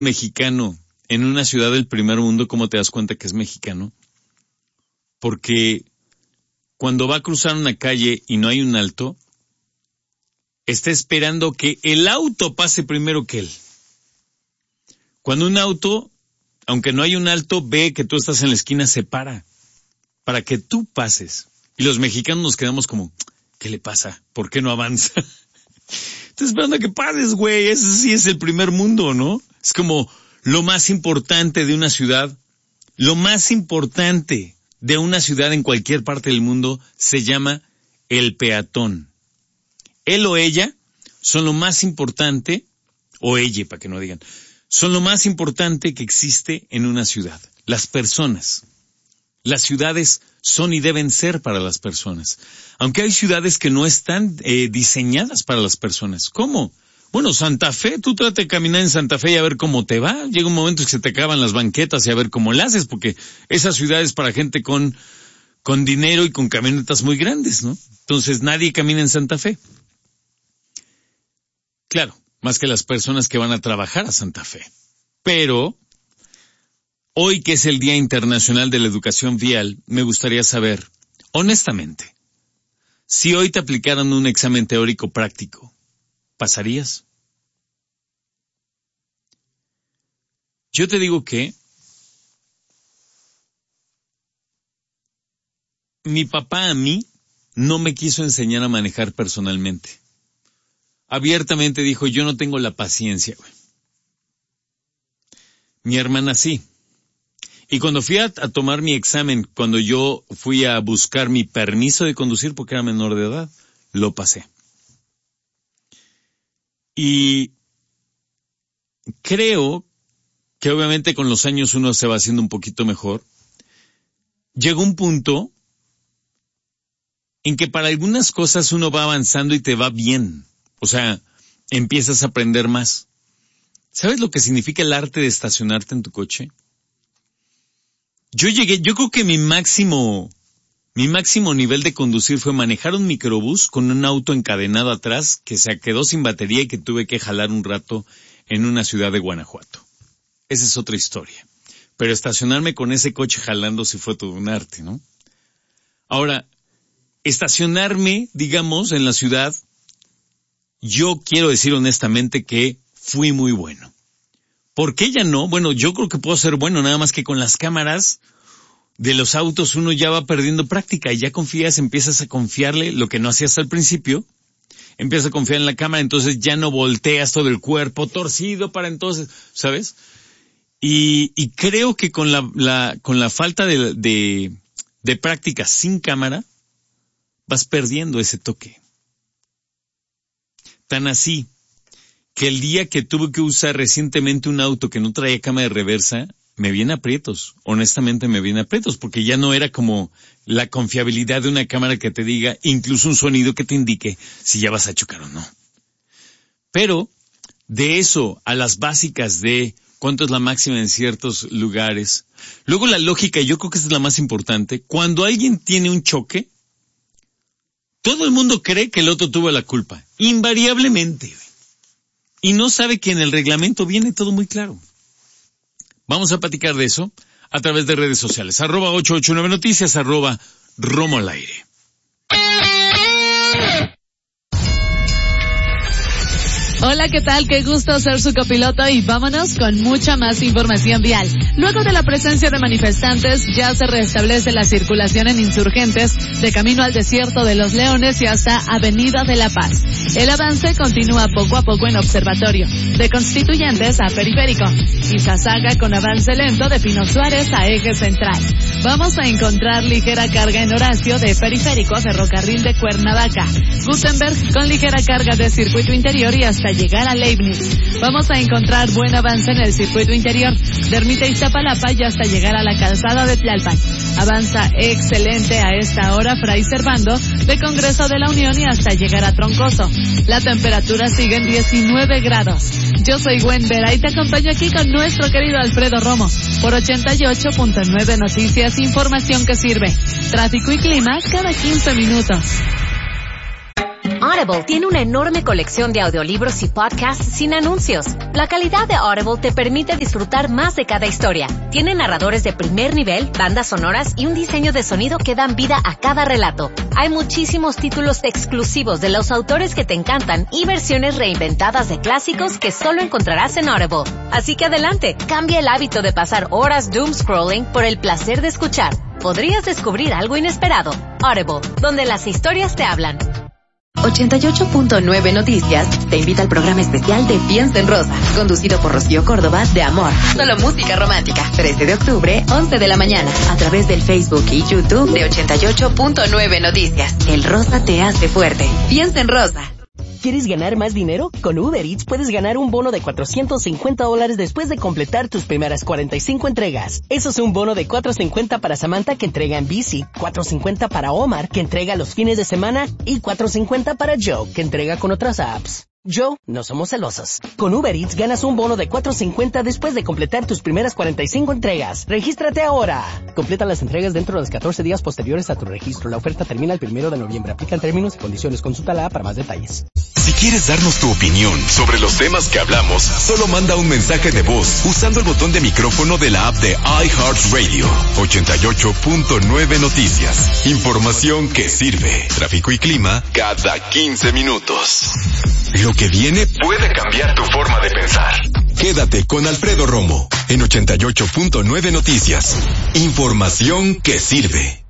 mexicano en una ciudad del primer mundo, ¿cómo te das cuenta que es mexicano? Porque cuando va a cruzar una calle y no hay un alto, está esperando que el auto pase primero que él. Cuando un auto, aunque no hay un alto, ve que tú estás en la esquina, se para para que tú pases. Y los mexicanos nos quedamos como, ¿qué le pasa? ¿Por qué no avanza? Estoy esperando a que pases, güey. Ese sí es el primer mundo, ¿no? Es como lo más importante de una ciudad. Lo más importante de una ciudad en cualquier parte del mundo se llama el peatón. Él o ella son lo más importante, o ella, para que no digan, son lo más importante que existe en una ciudad. Las personas. Las ciudades son y deben ser para las personas. Aunque hay ciudades que no están diseñadas para las personas. ¿Cómo? Bueno, Santa Fe, tú trata de caminar en Santa Fe y a ver cómo te va. Llega un momento en que se te acaban las banquetas y a ver cómo le haces, porque esa ciudad es para gente con dinero y con camionetas muy grandes, ¿no? Entonces nadie camina en Santa Fe. Claro, más que las personas que van a trabajar a Santa Fe. Pero hoy, que es el Día Internacional de la Educación Vial, me gustaría saber, honestamente, si hoy te aplicaran un examen teórico práctico, ¿pasarías? Yo te digo que mi papá a mí no me quiso enseñar a manejar personalmente. Abiertamente dijo, yo no tengo la paciencia, güey. Mi hermana sí. Y cuando fui a tomar mi examen, cuando yo fui a buscar mi permiso de conducir porque era menor de edad, lo pasé. Y creo que obviamente con los años uno se va haciendo un poquito mejor. Llega un punto en que para algunas cosas uno va avanzando y te va bien. O sea, empiezas a aprender más. ¿Sabes lo que significa el arte de estacionarte en tu coche? Yo creo que mi máximo nivel de conducir fue manejar un microbús con un auto encadenado atrás que se quedó sin batería y que tuve que jalar un rato en una ciudad de Guanajuato. Esa es otra historia. Pero estacionarme con ese coche jalando sí fue todo un arte, ¿no? Ahora, estacionarme, digamos, en la ciudad, yo quiero decir honestamente que fui muy bueno. ¿Por qué ya no? Bueno, yo creo que puedo ser bueno, nada más que con las cámaras de los autos uno ya va perdiendo práctica y ya empiezas a confiarle lo que no hacías al principio, empiezas a confiar en la cámara, entonces ya no volteas todo el cuerpo torcido para entonces, ¿sabes? Y creo que con la falta de práctica sin cámara, vas perdiendo ese toque. Tan así que el día que tuve que usar recientemente un auto que no traía cámara de reversa, me viene aprietos. Honestamente me viene aprietos, porque ya no era como la confiabilidad de una cámara que te diga, incluso un sonido que te indique si ya vas a chocar o no. Pero de eso a las básicas de cuánto es la máxima en ciertos lugares. Luego la lógica, yo creo que esa es la más importante. Cuando alguien tiene un choque, todo el mundo cree que el otro tuvo la culpa. Invariablemente. Y no sabe que en el reglamento viene todo muy claro. Vamos a platicar de eso a través de redes sociales. @889noticias, @Romo al aire. Hola, ¿qué tal? Qué gusto ser su copiloto y vámonos con mucha más información vial. Luego de la presencia de manifestantes, ya se restablece la circulación en Insurgentes de camino al Desierto de los Leones y hasta Avenida de la Paz. El avance continúa poco a poco en Observatorio, de Constituyentes a Periférico, y Zazaga con avance lento de Pino Suárez a Eje Central. Vamos a encontrar ligera carga en Horacio de Periférico a Ferrocarril de Cuernavaca. Gutenberg con ligera carga de Circuito Interior y hasta llegar a Leibniz. Vamos a encontrar buen avance en el circuito interior de Ermita Iztapalapa y hasta llegar a la calzada de Tlalpan. Avanza excelente a esta hora Fray Servando de Congreso de la Unión y hasta llegar a Troncoso. La temperatura sigue en 19 grados. Yo soy Gwen Vera y te acompaño aquí con nuestro querido Alfredo Romo por 88.9 Noticias, información que sirve. Tráfico y clima cada 15 minutos. Audible tiene una enorme colección de audiolibros y podcasts sin anuncios. La calidad de Audible te permite disfrutar más de cada historia. Tiene narradores de primer nivel, bandas sonoras y un diseño de sonido que dan vida a cada relato. Hay muchísimos títulos exclusivos de los autores que te encantan y versiones reinventadas de clásicos que solo encontrarás en Audible. Así que adelante, cambia el hábito de pasar horas doom scrolling por el placer de escuchar. Podrías descubrir algo inesperado. Audible, donde las historias te hablan. 88.9 Noticias te invita al programa especial de Piensa en Rosa, conducido por Rocío Córdoba de Amor. Solo música romántica. 13 de octubre, 11 de la mañana, a través del Facebook y YouTube de 88.9 Noticias. El rosa te hace fuerte. Piensa en Rosa. ¿Quieres ganar más dinero? Con Uber Eats puedes ganar un bono de $450 después de completar tus primeras 45 entregas. Eso es un bono de $450 para Samantha, que entrega en bici, $450 para Omar, que entrega los fines de semana, y $450 para Joe, que entrega con otras apps. Joe, no somos celosos. Con Uber Eats ganas un bono de $450 después de completar tus primeras 45 entregas. ¡Regístrate ahora! Completa las entregas dentro de los 14 días posteriores a tu registro. La oferta termina el 1 de noviembre. Aplican términos y condiciones. Consulta la app para más detalles. Si quieres darnos tu opinión sobre los temas que hablamos, solo manda un mensaje de voz usando el botón de micrófono de la app de iHeartRadio. 88.9 Noticias. Información que sirve. Tráfico y clima cada 15 minutos. Lo que viene puede cambiar tu forma de pensar. Quédate con Alfredo Romo en 88.9 Noticias. Información que sirve.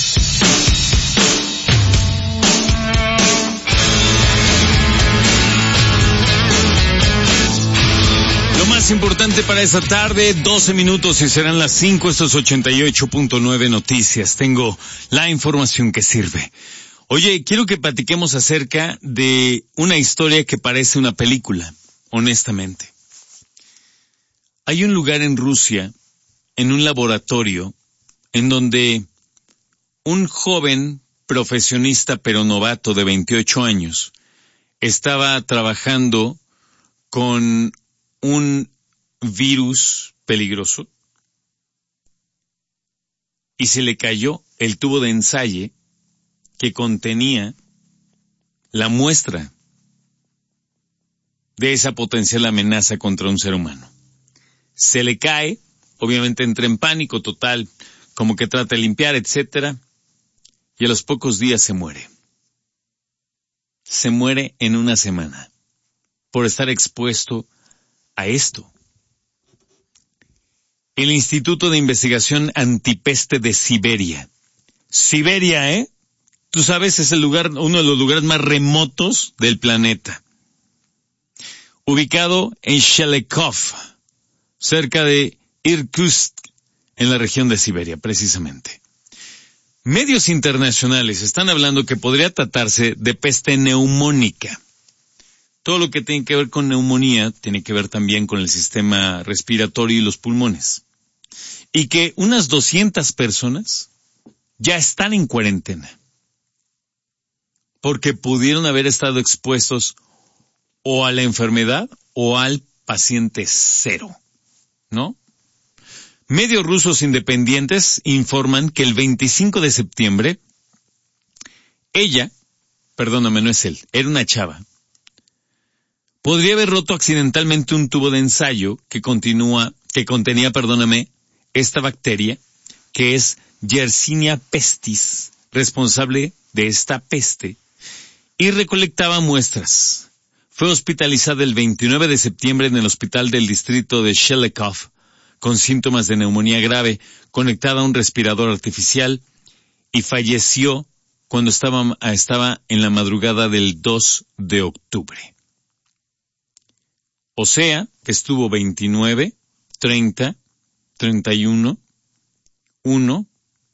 Lo más importante para esta tarde, 12 minutos y serán las 5, estos 88.9 Noticias. Tengo la información que sirve. Oye, quiero que platiquemos acerca de una historia que parece una película, honestamente. Hay un lugar en Rusia, en un laboratorio, en donde un joven profesionista pero novato de 28 años estaba trabajando con un virus peligroso y se le cayó el tubo de ensayo que contenía la muestra de esa potencial amenaza contra un ser humano. Se le cae, obviamente entra en pánico total, como que trata de limpiar, etcétera, y a los pocos días se muere. Se muere en una semana por estar expuesto a esto. El Instituto de Investigación Antipeste de Siberia. Siberia, tú sabes, es el lugar, uno de los lugares más remotos del planeta. Ubicado en Shelekov, cerca de Irkutsk, en la región de Siberia, precisamente. Medios internacionales están hablando que podría tratarse de peste neumónica. Todo lo que tiene que ver con neumonía tiene que ver también con el sistema respiratorio y los pulmones. Y que unas 200 personas ya están en cuarentena, porque pudieron haber estado expuestos o a la enfermedad o al paciente cero, ¿no? Medios rusos independientes informan que el 25 de septiembre, no es él, era una chava, podría haber roto accidentalmente un tubo de ensayo que contenía, esta bacteria, que es Yersinia pestis, responsable de esta peste, y recolectaba muestras. Fue hospitalizada el 29 de septiembre en el hospital del distrito de Shelekov, con síntomas de neumonía grave, conectada a un respirador artificial, y falleció cuando estaba en la madrugada del 2 de octubre. O sea, que estuvo 29, 30, 31, 1.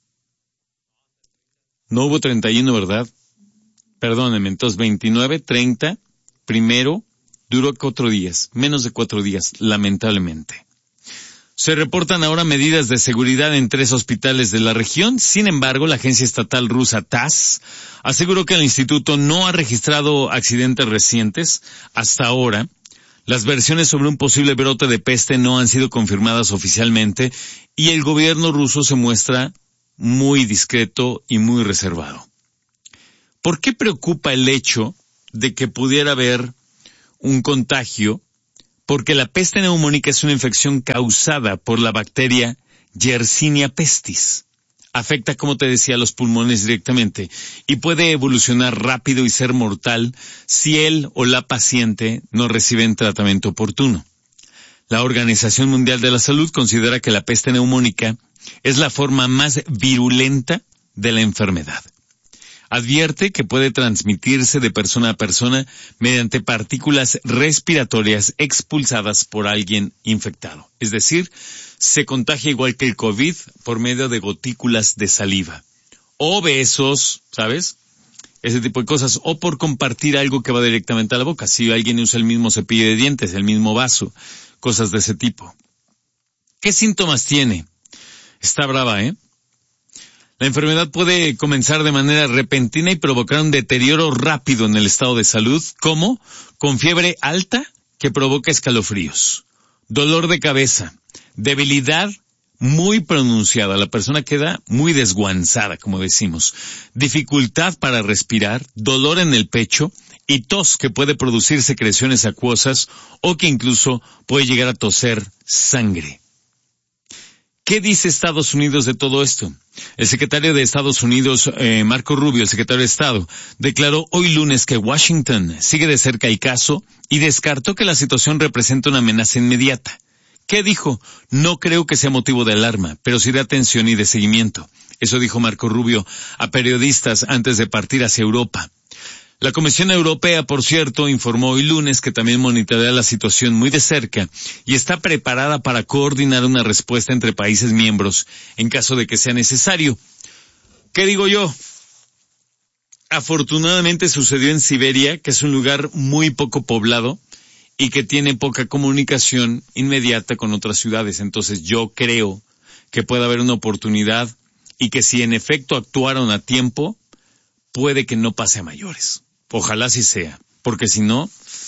No hubo 31, ¿verdad? Perdónenme, entonces 29, 30, primero, duró 4 días, menos de 4 días, lamentablemente. Se reportan ahora medidas de seguridad en 3 hospitales de la región. Sin embargo, la agencia estatal rusa TASS aseguró que el instituto no ha registrado accidentes recientes. Hasta ahora, las versiones sobre un posible brote de peste no han sido confirmadas oficialmente y el gobierno ruso se muestra muy discreto y muy reservado. ¿Por qué preocupa el hecho de que pudiera haber un contagio, porque la peste neumónica es una infección causada por la bacteria Yersinia pestis. Afecta, como te decía, los pulmones directamente y puede evolucionar rápido y ser mortal si él o la paciente no reciben tratamiento oportuno. La Organización Mundial de la Salud considera que la peste neumónica es la forma más virulenta de la enfermedad. Advierte que puede transmitirse de persona a persona mediante partículas respiratorias expulsadas por alguien infectado. Es decir, se contagia igual que el COVID por medio de gotículas de saliva. O besos, ¿sabes? Ese tipo de cosas. O por compartir algo que va directamente a la boca. Si alguien usa el mismo cepillo de dientes, el mismo vaso, cosas de ese tipo. ¿Qué síntomas tiene? Está brava, ¿eh? La enfermedad puede comenzar de manera repentina y provocar un deterioro rápido en el estado de salud, como con fiebre alta que provoca escalofríos, dolor de cabeza, debilidad muy pronunciada, la persona queda muy desguanzada, como decimos, dificultad para respirar, dolor en el pecho y tos que puede producir secreciones acuosas o que incluso puede llegar a toser sangre. ¿Qué dice Estados Unidos de todo esto? El secretario de Estados Unidos, Marco Rubio, el secretario de Estado, declaró hoy lunes que Washington sigue de cerca el caso y descartó que la situación representa una amenaza inmediata. ¿Qué dijo? No creo que sea motivo de alarma, pero sí de atención y de seguimiento. Eso dijo Marco Rubio a periodistas antes de partir hacia Europa. La Comisión Europea, por cierto, informó hoy lunes que también monitorea la situación muy de cerca y está preparada para coordinar una respuesta entre países miembros en caso de que sea necesario. ¿Qué digo yo? Afortunadamente sucedió en Siberia, que es un lugar muy poco poblado y que tiene poca comunicación inmediata con otras ciudades. Entonces yo creo que puede haber una oportunidad y que si en efecto actuaron a tiempo, puede que no pase a mayores. Ojalá sí sea, porque si no,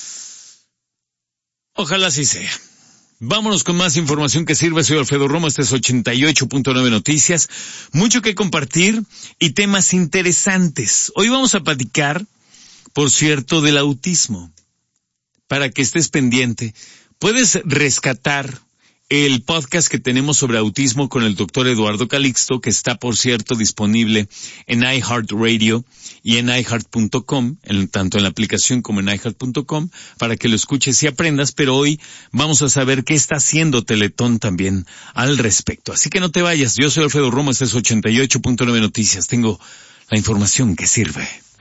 ojalá sí sea. Vámonos con más información que sirve. Soy Alfredo Romo, este es 88.9 Noticias. Mucho que compartir y temas interesantes. Hoy vamos a platicar, por cierto, del autismo. Para que estés pendiente, puedes rescatar el podcast que tenemos sobre autismo con el doctor Eduardo Calixto, que está, por cierto, disponible en iHeartRadio y en iHeart.com, tanto en la aplicación como en iHeart.com, para que lo escuches y aprendas, pero hoy vamos a saber qué está haciendo Teletón también al respecto. Así que no te vayas, yo soy Alfredo Romo, este es 88.9 Noticias, tengo la información que sirve.